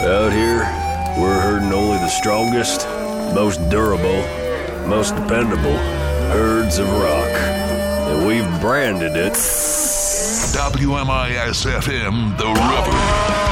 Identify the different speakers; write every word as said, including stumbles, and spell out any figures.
Speaker 1: Out here, we're herding only the strongest, most durable, most dependable herds of rock. And we've branded it
Speaker 2: W M I S F M, The River.